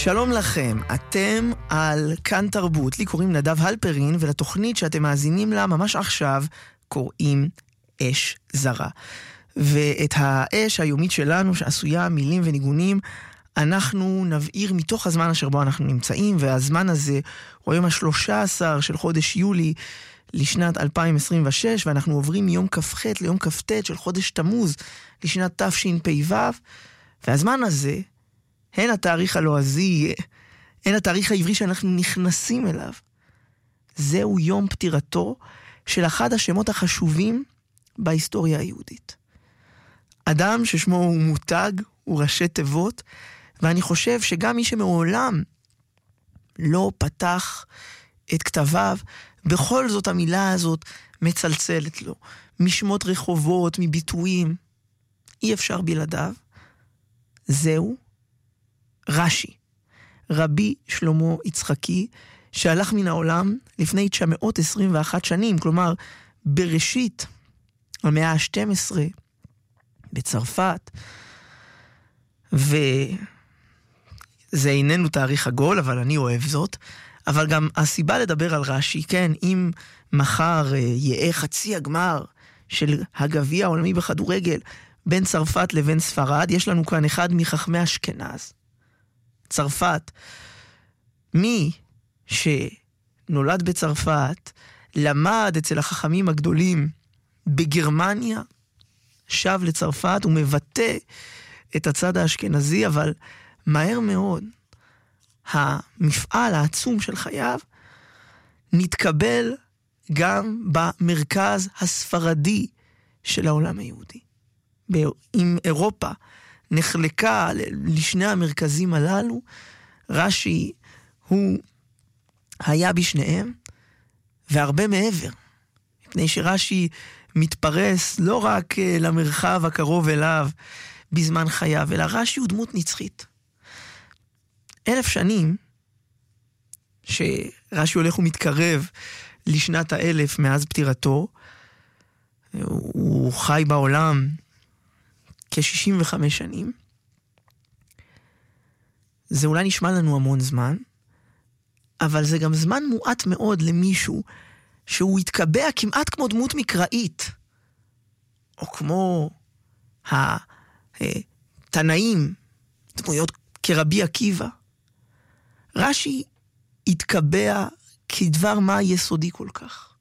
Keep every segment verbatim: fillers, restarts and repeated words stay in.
שלום לכם, אתם על כאן תרבות, לי קוראים נדב הלפרין, ולתוכנית שאתם מאזינים לה ממש עכשיו קוראים אש זרה. ואת האש היומית שלנו שעשויה מילים וניגונים, אנחנו נבעיר מתוך הזמן אשר בו אנחנו נמצאים, והזמן הזה הוא היום ה-שלושה עשר של חודש יולי לשנת אלפיים עשרים ושש, ואנחנו עוברים מיום כ"ח ליום כ"ט של חודש תמוז לשנת תשפ"ו, והזמן הזה, הן התאריך הלועזי, הן התאריך העברי שאנחנו נכנסים אליו, זהו יום פטירתו של אחד השמות החשובים בהיסטוריה היהודית. אדם ששמו הוא מותג, הוא ראשי תיבות, ואני חושב שגם מי שמעולם לא פתח את כתביו, בכל זאת המילה הזאת מצלצלת לו, משמות רחובות, מביטויים, אי אפשר בלעדיו. זהו רש"י, רבי שלמה יצחקי, שהלך מן העולם לפני תשע מאות עשרים ואחת שנים, כלומר בראשית המאה ה-שתים עשרה בצרפת, וזה איננו תאריך עגול, אבל אני אוהב זאת. אבל גם הסיבה לדבר על רש"י, כן, אם מחר יהיה חצי הגמר של הגביע העולמי בכדורגל בין צרפת לבין ספרד, יש לנו כאן אחד מחכמי אשכנז, צרפת. מי שנולד בצרפת, למד אצל החכמים הגדולים בגרמניה, שב לצרפת ומבטא את הצד האשכנזי, אבל מהר מאוד המפעל העצום של חייו נתקבל גם במרכז הספרדי של העולם היהודי. אם אירופה נחלקה לשני המרכזים הללו, רש"י הוא היה בשניהם, והרבה מעבר, מפני שרש"י מתפרס לא רק למרחב הקרוב אליו בזמן חייו, אלא רש"י הוא דמות נצחית. אלף שנים שרש"י הולך ומתקרב לשנת האלף מאז פטירתו, הוא חי בעולם כ-שישים וחמש שנים. זה אולי נשמע לנו המון זמן, אבל זה גם זמן מועט מאוד למישהו שהוא התקבע כמעט כמו דמות מקראית, או כמו התנאים, דמויות כרבי עקיבא. רש"י התקבע כדבר מה יסודי כל כך.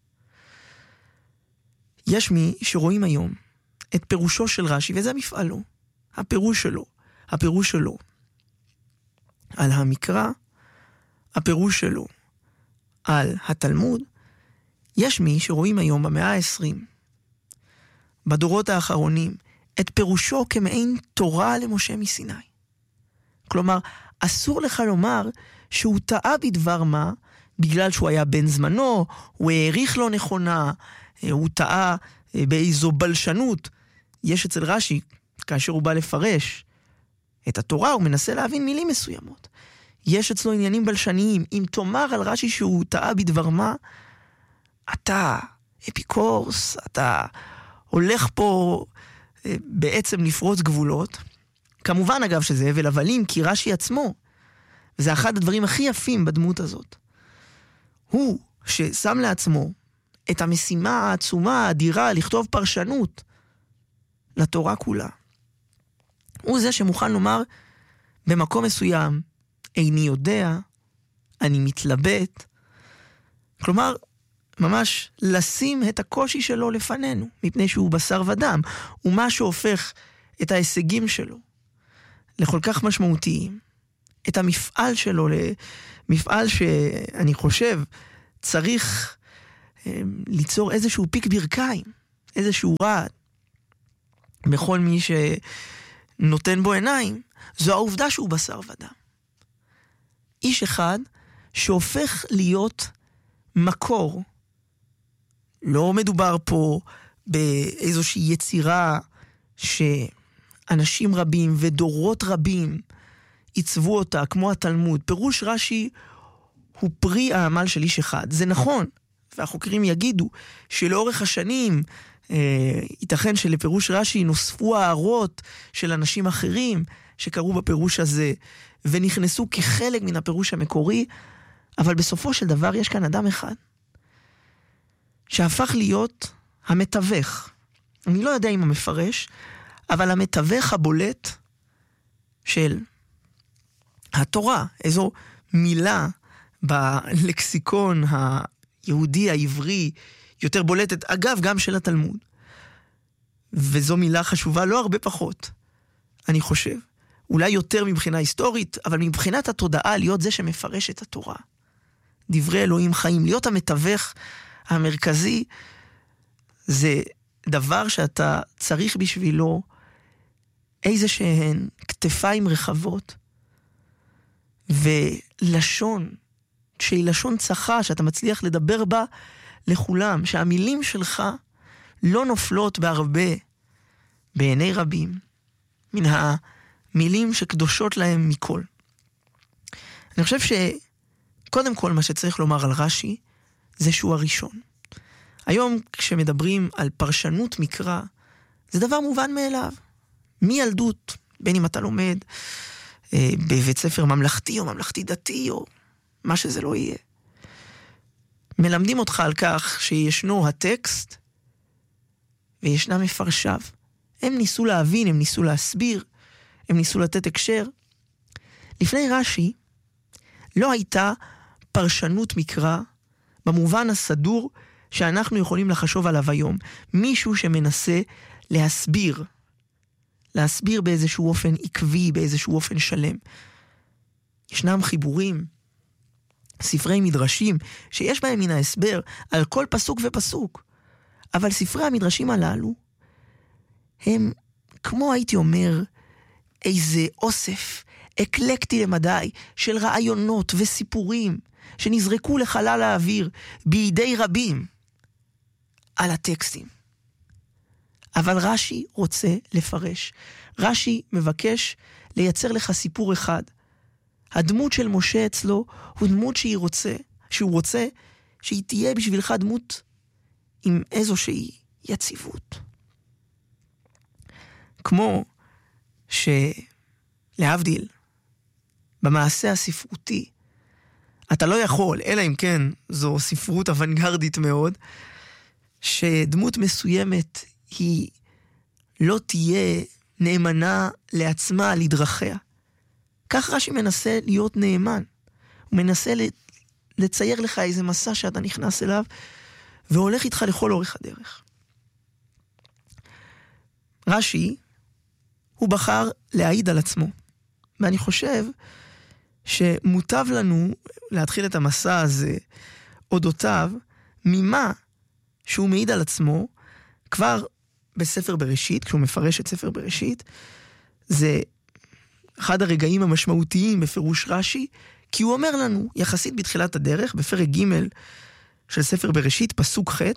יש מי שרואים היום את פירושו של רש"י, וזה מפעלו, הפירוש שלו, הפירוש שלו על המקרא, הפירוש שלו על התלמוד. יש מי שרואים היום במאה ה-עשרים, בדורות האחרונים, את פירושו כמעין תורה למשה מסיני. כלומר, אסור לך לומר שהוא טעה בדבר מה, בגלל שהוא היה בן זמנו, הוא העריך לא נכונה, הוא טעה באיזו בלשנות. יש אצל רש"י, כאשר הוא בא לפרש את התורה, הוא מנסה להבין מילים מסוימות. יש אצלו עניינים בלשניים. אם תאמר על רש"י שהוא טעה בדבר מה, אתה אפיקורס, אתה הולך פה בעצם לפרוץ גבולות. כמובן אגב שזה הבל הבלים, כי רש"י עצמו, וזה אחד הדברים הכי יפים בדמות הזאת, הוא ששם לעצמו את המשימה העצומה, האדירה, לכתוב פרשנות לתורה כולה. הוא זה שמוכן לומר במקום מסוים, איני יודע, אני מתלבט. כלומר, ממש לשים את הקושי שלו לפנינו, מפני שהוא בשר ודם, ומה שהופך את ההישגים שלו לכל כך משמעותיים, את המפעל שלו למפעל שאני חושב צריך אה, ליצור איזשהו פיק ברכיים, איזשהו רעד בכל מי שנותן בו עיניים, זו העובדה שהוא בשר ודם. איש אחד שהופך להיות מקור. לא מדובר פה באיזושהי יצירה שאנשים רבים ודורות רבים עיצבו אותה, כמו התלמוד. פירוש רש"י הוא פרי העמל של איש אחד. זה נכון, והחוקרים יגידו שלאורך השנים אה, ייתכן שלפירוש רש"י נוספו הערות של אנשים אחרים שקראו בפירוש הזה, ונכנסו כחלק מן הפירוש המקורי, אבל בסופו של דבר יש כאן אדם אחד, שהפך להיות המתווך. אני לא יודע אם המפרש, אבל המתווך הבולט של התורה, איזו מילה בלקסיקון היהודי העברי יותר בולטת, אגב גם של התלמוד. וזו מילה חשובה לא הרבה פחות, אני חושב. אולי יותר מבחינה היסטורית, אבל מבחינת התודעה להיות זה שמפרש את התורה. דברי אלוהים חיים, להיות המתווך המרכזי, זה דבר שאתה צריך בשבילו איזה שהן כתפיים רחבות, ולשון, שהיא לשון צחה, שאתה מצליח לדבר בה לכולם, שהמילים שלך לא נופלות בהרבה בעיני רבים, מן המילים שקדושות להם מכל. אני חושב שקודם כל מה שצריך לומר על רש"י, זה שהוא הראשון. היום כשמדברים על פרשנות מקרא, זה דבר מובן מאליו. מילדות, בין אם אתה לומד אה, בבית ספר ממלכתי או ממלכתי דתי או מה שזה לא יהיה. מלמדים אותך על כך שישנו הטקסט וישנה מפרשיו. הם ניסו להבין, הם ניסו להסביר, הם ניסו לתת הקשר. לפני רש"י לא הייתה פרשנות מקרא במובן הסדור שאנחנו יכולים לחשוב עליו היום. מישהו שמנסה להסביר, להסביר באיזשהו אופן עקבי, באיזשהו אופן שלם. ישנם חיבורים, ספרי מדרשים, שיש בהם מן ההסבר על כל פסוק ופסוק. אבל ספרי המדרשים הללו, הם, כמו הייתי אומר, איזה אוסף אקלקטי למדי של רעיונות וסיפורים שנזרקו לחלל האוויר בידי רבים על הטקסטים. אבל רש"י רוצה לפרש. רש"י מבקש לייצר לך סיפור אחד. הדמות של משה אצלו הוא דמות שהיא רוצה, שהוא רוצה שהיא תהיה בשבילך דמות עם איזושהי יציבות. כמו שלהבדיל, במעשה הספרותי, אתה לא יכול, אלא אם כן זו ספרות אוונגרדית מאוד, שדמות מסוימת היא לא תהיה נאמנה לעצמה, לדרכיה. כך רש"י מנסה להיות נאמן. הוא מנסה לצייר לך איזה מסע שאתה נכנס אליו, והולך איתך לכל אורך הדרך. רש"י, הוא בחר להעיד על עצמו. ואני חושב שמוטב לנו להתחיל את המסע הזה, אודותיו, ממה שהוא מעיד על עצמו, כבר בספר בראשית, כשהוא מפרש את ספר בראשית, זה אחד הרגעים המשמעותיים בפירוש רש"י, כי הוא אומר לנו, יחסית בתחילת הדרך, בפרק ג' של ספר בראשית, פסוק ח',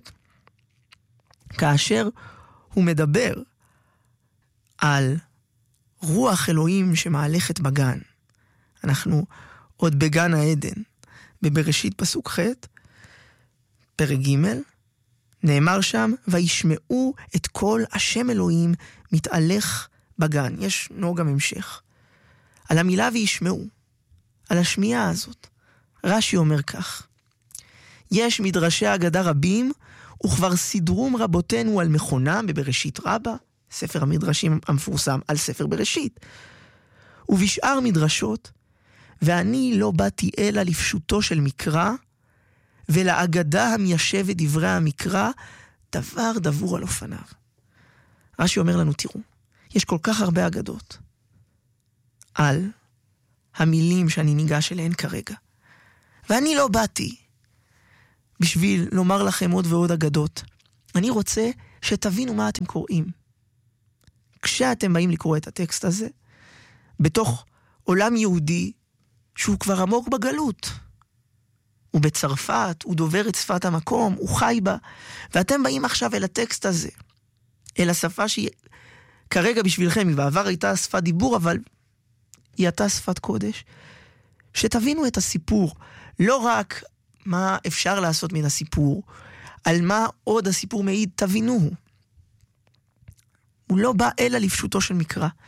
כאשר הוא מדבר על רוח אלוהים שמהלכת בגן. אנחנו עוד בגן העדן, בבראשית פסוק ח', פרק ג', נאמר שם, וישמעו את כל השם אלוהים מתהלך בגן. יש נו גם המשך. על המילה וישמעו, על השמיעה הזאת, רש"י אומר כך, יש מדרשי אגדה רבים, וכבר סדרום רבותינו על מכונם בבראשית רבה, ספר המדרשים המפורסם על ספר בראשית, ובשאר מדרשות, ואני לא באתי אלא לפשוטו של מקרא, ולאגדה המיישבת דברי המקרא, דבר דבור על אופניו. רש"י אומר לנו, תראו, יש כל כך הרבה אגדות על המילים שאני ניגש אליהן כרגע. ואני לא באתי בשביל לומר לכם עוד ועוד אגדות. אני רוצה שתבינו מה אתם קוראים. כשאתם באים לקרוא את הטקסט הזה, בתוך עולם יהודי שהוא כבר עמוק בגלות, הוא בצרפת, הוא דובר את שפת המקום, הוא חי בה, ואתם באים עכשיו אל הטקסט הזה, אל השפה שהיא כרגע בשבילכם, היא בעבר הייתה שפת דיבור, אבל היא הייתה שפת קודש, שתבינו את הסיפור, לא רק מה אפשר לעשות מן הסיפור, על מה עוד הסיפור מעיד, תבינוהו. הוא לא בא אלא לפשוטו של מקרא.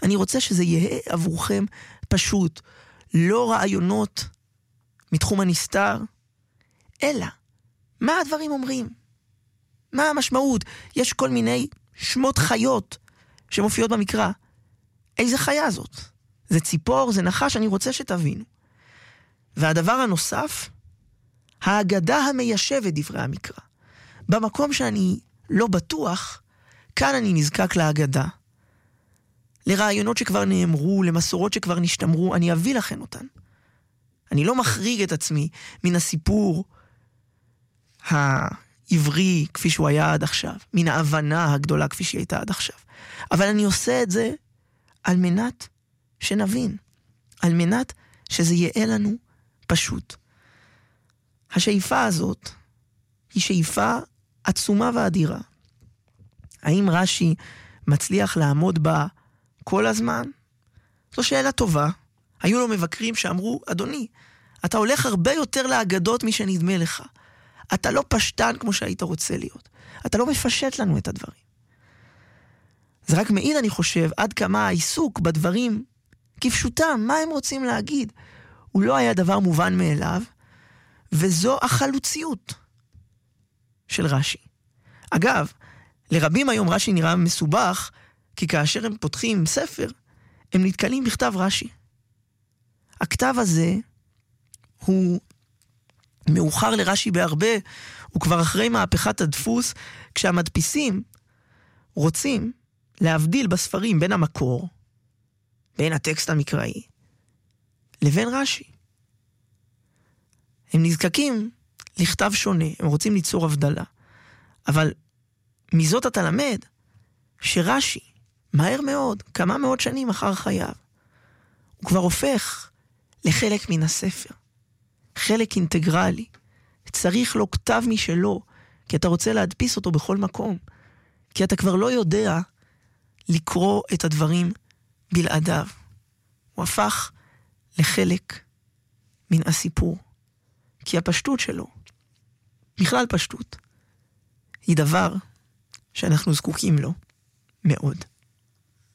אני רוצה שזה יהיה עבורכם פשוט, לא רעיונות מתחום הנסתר, אלא מה הדברים אומרים? מה המשמעות? יש כל מיני שמות חיות שמופיעות במקרא. איזה חיה זאת? זה ציפור, זה נחש, אני רוצה שתבינו. והדבר הנוסף, ההגדה המיישבת דברי המקרא. במקום שאני לא בטוח, כאן אני נזקק להגדה. לרעיונות שכבר נאמרו, למסורות שכבר נשתמרו, אני אביא לכם אותן. אני לא מחריג את עצמי מן הסיפור העברי כפי שהוא היה עד עכשיו, מן ההבנה הגדולה כפי שהיא הייתה עד עכשיו. אבל אני עושה את זה על מנת שנבין, על מנת שזה יהיה לנו פשוט. השאיפה הזאת היא שאיפה עצומה ואדירה. האם רש"י מצליח לעמוד בה כל הזמן? זו שאלה טובה. היו לו מבקרים שאמרו, אדוני, אתה הולך הרבה יותר לאגדות משנדמה לך. אתה לא פשטן כמו שהיית רוצה להיות. אתה לא מפשט לנו את הדברים. זה רק מעיד, אני חושב, עד כמה העיסוק בדברים כפשוטם, מה הם רוצים להגיד. הוא לא היה דבר מובן מאליו, וזו החלוציות של רש"י. אגב, לרבים היום רש"י נראה מסובך, כי כאשר הם פותחים ספר, הם נתקלים בכתב רש"י. הכתב הזה הוא מאוחר לרש"י בהרבה, הוא כבר אחרי מהפכת הדפוס, כשהמדפיסים רוצים להבדיל בספרים בין המקור, בין הטקסט המקראי, לבין רש"י. הם נזקקים לכתב שונה, הם רוצים ליצור הבדלה. אבל מזאת אתה למד שרש"י, מהר מאוד, כמה מאות שנים אחר חייו, הוא כבר הופך לחלק מן הספר. חלק אינטגרלי. צריך לו כתב משלו, כי אתה רוצה להדפיס אותו בכל מקום. כי אתה כבר לא יודע לקרוא את הדברים בלעדיו. הוא הפך לחלק מן הסיפור. כי הפשטות שלו, בכלל פשטות, היא דבר שאנחנו זקוקים לו מאוד.